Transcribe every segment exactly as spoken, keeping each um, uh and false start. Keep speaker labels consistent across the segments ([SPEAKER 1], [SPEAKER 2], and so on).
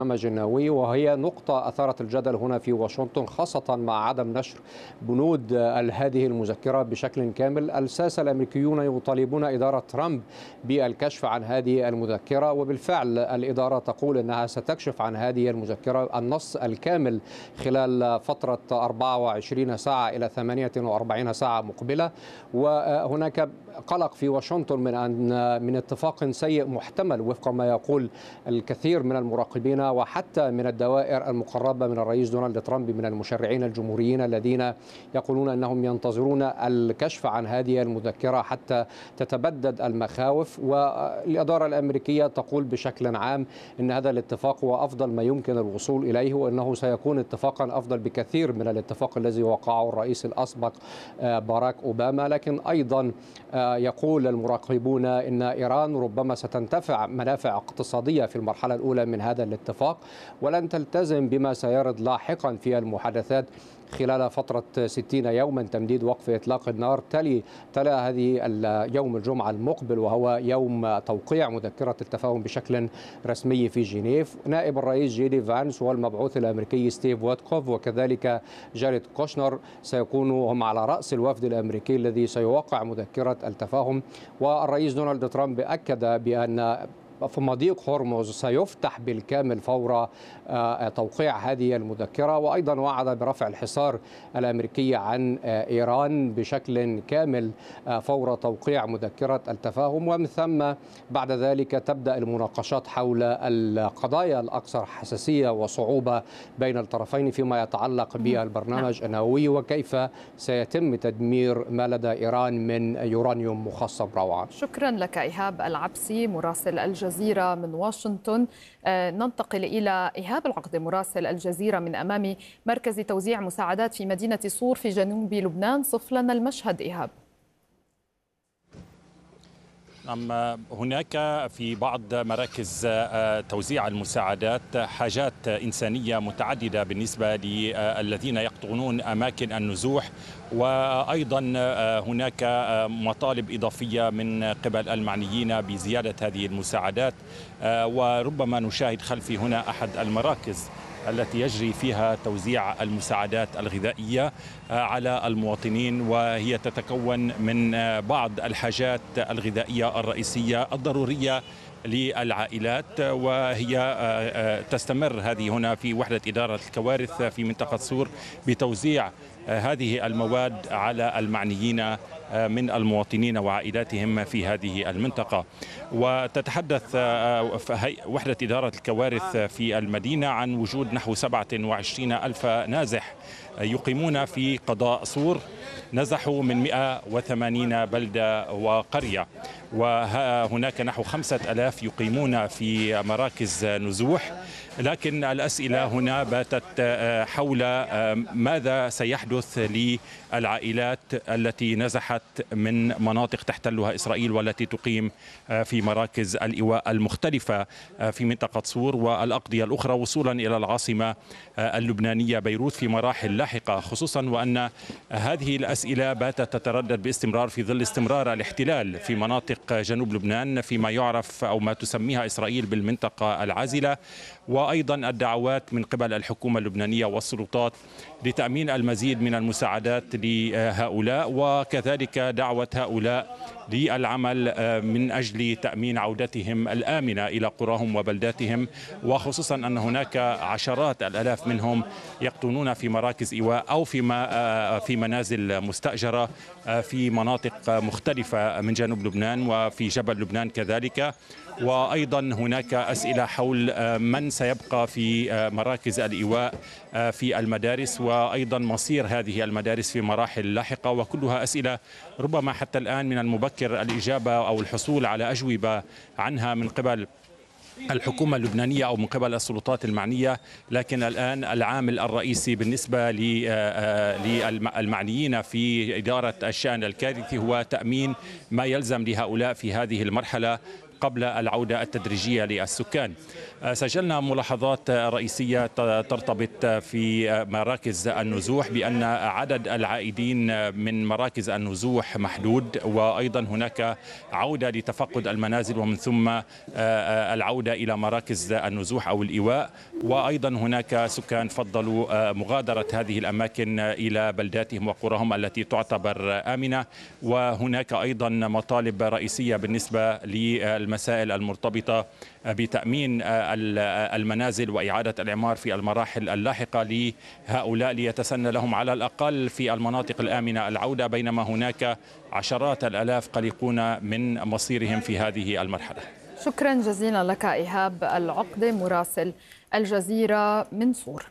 [SPEAKER 1] البرنامج النووي، وهي نقطة أثارت الجدل هنا في واشنطن، خاصة مع عدم نشر بنود هذه المذكرة بشكل كامل. الساسة الأمريكيون يطالبون إدارة ترامب بالكشف عن هذه المذكرة، وبالفعل الإدارة تقول أنها ستكشف عن هذه المذكرة النص الكامل خلال فترة أربعة وعشرين ساعة إلى ثمانية وأربعين ساعة مقبلة. وهناك قلق في واشنطن من أن من اتفاق سيء محتمل وفق ما يقول الكثير من المراقبين وحتى من الدوائر المقربة من الرئيس دونالد ترامب من المشرعين الجمهوريين الذين يقولون أنهم ينتظرون الكشف عن هذه المذكرة حتى تتبدد المخاوف. والإدارة الأمريكية تقول بشكل عام أن هذا الاتفاق هو أفضل ما يمكن الوصول إليه، وأنه سيكون اتفاقا أفضل بكثير من الاتفاق الذي وقعه الرئيس الأسبق باراك أوباما. لكن أيضا يقول المراقبون أن إيران ربما ستنتفع منافع اقتصادية في المرحلة الأولى من هذا الاتفاق، ولن تلتزم بما سيرد لاحقا في المحادثات خلال فترة ستين يوما تمديد وقف إطلاق النار. تلي تلا هذه اليوم الجمعة المقبل، وهو يوم توقيع مذكرة التفاهم بشكل رسمي في جنيف. نائب الرئيس جي دي فانس والمبعوث الأمريكي ستيف ويتكوف وكذلك جاريد كوشنر سيكونوا هم على رأس الوفد الأمريكي الذي سيوقع مذكرة التفاهم. والرئيس دونالد ترامب أكد بأن في مضيق هرمز سيفتح بالكامل فور توقيع هذه المذكرة، وأيضا وعد برفع الحصار الأمريكي عن إيران بشكل كامل فور توقيع مذكرة التفاهم. ومن ثم بعد ذلك تبدأ المناقشات حول القضايا الأكثر حساسية وصعوبة بين الطرفين فيما يتعلق بالبرنامج النووي وكيف سيتم تدمير ما لدى إيران من يورانيوم مخصب. روعة،
[SPEAKER 2] شكرا لك إيهاب العبسي مراسل الجزيرة الجزيرة من واشنطن. ننتقل إلى إيهاب العقد مراسل الجزيرة من أمام مركز توزيع مساعدات في مدينة صور في جنوب لبنان. صف لنا المشهد إيهاب.
[SPEAKER 3] نعم، هناك في بعض مراكز توزيع المساعدات حاجات إنسانية متعددة بالنسبة للذين يقطنون أماكن النزوح، وأيضا هناك مطالب إضافية من قبل المعنيين بزيادة هذه المساعدات. وربما نشاهد خلفي هنا أحد المراكز التي يجري فيها توزيع المساعدات الغذائية على المواطنين، وهي تتكون من بعض الحاجات الغذائية الرئيسية الضرورية للعائلات، وهي تستمر هذه هنا في وحدة إدارة الكوارث في منطقة صور بتوزيع هذه المواد على المعنيين من المواطنين وعائلاتهم في هذه المنطقة. وتتحدث وحدة إدارة الكوارث في المدينة عن وجود نحو سبعة وعشرين ألف نازح يقيمون في قضاء صور، نزحوا من مئة وثمانين بلدة وقرية، وهناك نحو خمسة ألاف يقيمون في مراكز نزوح. لكن الأسئلة هنا باتت حول ماذا سيحدث للعائلات التي نزحت من مناطق تحتلها إسرائيل والتي تقيم في مراكز الإيواء المختلفة في منطقة صور والأقضية الأخرى وصولا إلى العاصمة اللبنانية بيروت في مراحل لاحقة، خصوصا وأن هذه الأسئلة باتت تتردد باستمرار في ظل استمرار الاحتلال في مناطق جنوب لبنان فيما يعرف أو ما تسميها إسرائيل بالمنطقة العازلة، وأيضا الدعوات من قبل الحكومة اللبنانية والسلطات لتأمين المزيد من المساعدات لهؤلاء، وكذلك دعوة هؤلاء للعمل من أجل تأمين عودتهم الآمنة إلى قراهم وبلداتهم، وخصوصا أن هناك عشرات الآلاف منهم يقطنون في مراكز إيواء أو في في منازل مستأجرة في مناطق مختلفة من جنوب لبنان وفي جبل لبنان كذلك. وأيضا هناك أسئلة حول من سيبقى في مراكز الإيواء في المدارس، وأيضا مصير هذه المدارس في مراحل لاحقة، وكلها أسئلة ربما حتى الآن من المبكر الإجابة أو الحصول على أجوبة عنها من قبل الحكومة اللبنانية أو من قبل السلطات المعنية. لكن الآن العامل الرئيسي بالنسبة للمعنيين في إدارة الشأن الكارثي هو تأمين ما يلزم لهؤلاء في هذه المرحلة قبل العودة التدريجية للسكان. سجلنا ملاحظات رئيسية ترتبط في مراكز النزوح بأن عدد العائدين من مراكز النزوح محدود، وأيضا هناك عودة لتفقد المنازل ومن ثم العودة إلى مراكز النزوح أو الإيواء، وأيضا هناك سكان فضلوا مغادرة هذه الأماكن إلى بلداتهم وقراهم التي تعتبر آمنة. وهناك أيضا مطالب رئيسية بالنسبة للمسائل المرتبطة بتأمين المنازل وإعادة الإعمار في المراحل اللاحقة لهؤلاء ليتسنى لهم على الأقل في المناطق الآمنة العودة، بينما هناك عشرات الآلاف قلقون من مصيرهم في هذه المرحلة.
[SPEAKER 2] شكرا جزيلا لك إيهاب العقدة مراسل الجزيرة من صور.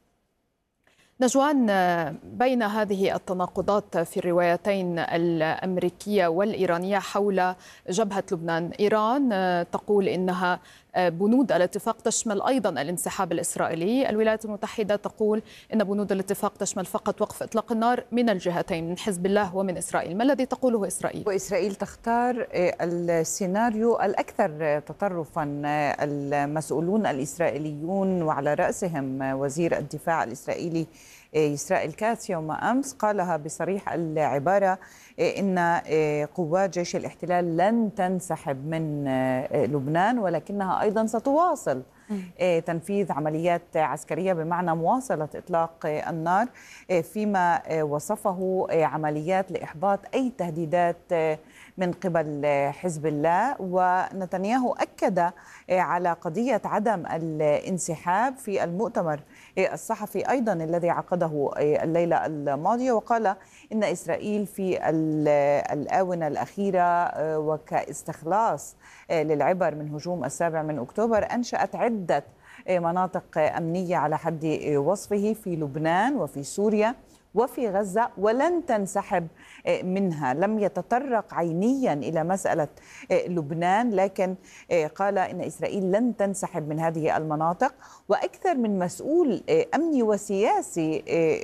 [SPEAKER 2] نجوان، بين هذه التناقضات في الروايتين الأمريكية والإيرانية حول جبهة لبنان، إيران تقول إنها بنود الاتفاق تشمل أيضا الانسحاب الإسرائيلي، الولايات المتحدة تقول إن بنود الاتفاق تشمل فقط وقف إطلاق النار من الجهتين، من حزب الله ومن إسرائيل. ما الذي تقوله إسرائيل؟
[SPEAKER 4] وإسرائيل تختار السيناريو الأكثر تطرفا. المسؤولون الإسرائيليون وعلى رأسهم وزير الدفاع الإسرائيلي إسرائيل كاتس يوم أمس قالها بصريح العبارة إن قوات جيش الاحتلال لن تنسحب من لبنان، ولكنها أيضا ستواصل تنفيذ عمليات عسكرية بمعنى مواصلة إطلاق النار، فيما وصفه عمليات لإحباط أي تهديدات من قبل حزب الله. ونتنياهو أكد على قضية عدم الانسحاب في المؤتمر الصحفي أيضا الذي عقده الليلة الماضية، وقال إن إسرائيل في الآونة الأخيرة وكاستخلاص للعبر من هجوم السابع من أكتوبر أنشأت عدة مناطق أمنية على حد وصفه في لبنان وفي سوريا وفي غزة، ولن تنسحب منها. لم يتطرق عينيا إلى مسألة لبنان، لكن قال إن إسرائيل لن تنسحب من هذه المناطق. وأكثر من مسؤول أمني وسياسي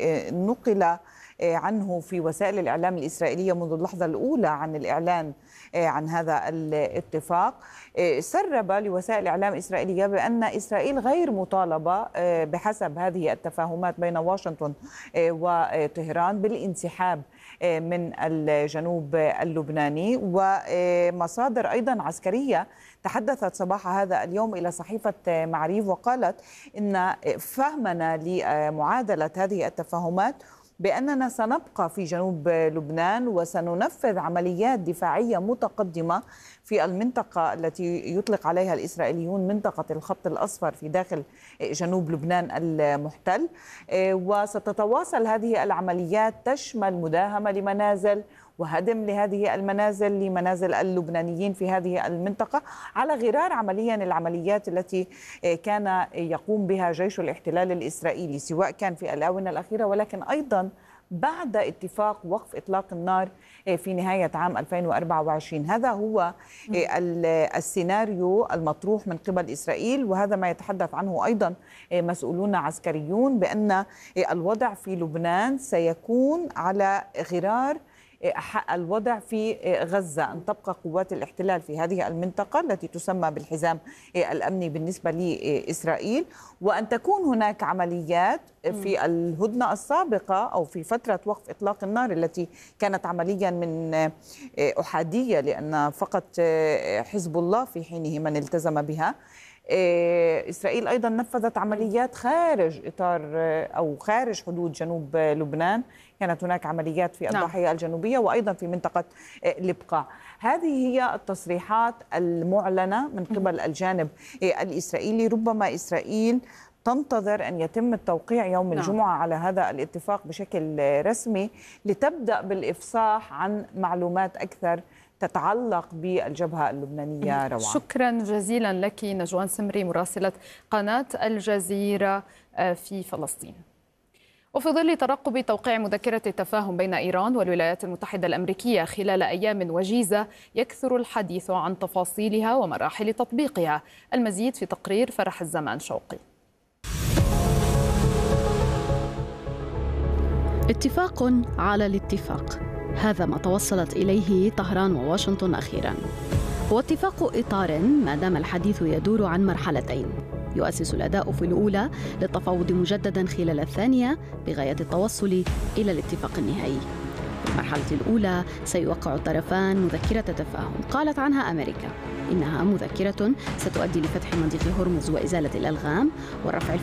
[SPEAKER 4] نقل عنه في وسائل الإعلام الإسرائيلية منذ اللحظة الأولى عن الإعلان عن هذا الاتفاق سرب لوسائل الإعلام الإسرائيلية بأن إسرائيل غير مطالبة بحسب هذه التفاهمات بين واشنطن وطهران بالانسحاب من الجنوب اللبناني. ومصادر أيضا عسكرية تحدثت صباح هذا اليوم إلى صحيفة معريف وقالت إن فهمنا لمعادلة هذه التفاهمات بأننا سنبقى في جنوب لبنان وسننفذ عمليات دفاعية متقدمة في المنطقة التي يطلق عليها الإسرائيليون منطقة الخط الأصفر في داخل جنوب لبنان المحتل. وستتواصل هذه العمليات تشمل مداهمة لمنازل وهدم لهذه المنازل لمنازل اللبنانيين في هذه المنطقة، على غرار عمليا العمليات التي كان يقوم بها جيش الاحتلال الإسرائيلي، سواء كان في الآونة الأخيرة ولكن أيضا بعد اتفاق وقف إطلاق النار في نهاية عام ألفين وأربعة وعشرين. هذا هو السيناريو المطروح من قبل إسرائيل، وهذا ما يتحدث عنه أيضا مسؤولون عسكريون بأن الوضع في لبنان سيكون على غرار الوضع في غزة، أن تبقى قوات الاحتلال في هذه المنطقة التي تسمى بالحزام الأمني بالنسبة لإسرائيل، وأن تكون هناك عمليات في الهدنة السابقة أو في فترة وقف إطلاق النار التي كانت عمليا من أحادية لأن فقط حزب الله في حينه من التزم بها. إسرائيل أيضا نفذت عمليات خارج إطار أو خارج حدود جنوب لبنان، كانت هناك عمليات في الضاحية الجنوبية وأيضا في منطقة البقاع. هذه هي التصريحات المعلنة من قبل الجانب الإسرائيلي. ربما إسرائيل تنتظر أن يتم التوقيع يوم الجمعة على هذا الاتفاق بشكل رسمي لتبدأ بالإفصاح عن معلومات أكثر تتعلق بالجبهة اللبنانية. روعة،
[SPEAKER 2] شكرا جزيلا لك نجوان سمري مراسلة قناة الجزيرة في فلسطين. وفي ظل ترقب توقيع مذكرة التفاهم بين إيران والولايات المتحدة الأمريكية خلال أيام وجيزة، يكثر الحديث عن تفاصيلها ومراحل تطبيقها. المزيد في تقرير فرح الزمان شوقي.
[SPEAKER 5] اتفاق على الاتفاق، هذا ما توصلت إليه طهران وواشنطن أخيرا. هو اتفاق إطار ما دام الحديث يدور عن مرحلتين، يؤسس الأداء في الأولى للتفاوض مجددا خلال الثانية بغاية التوصل إلى الاتفاق النهائي. في المرحلة الأولى سيوقع الطرفان مذكرة تفاهم قالت عنها أمريكا إنها مذكرة ستؤدي لفتح مضيق هرمز وإزالة الألغام ورفع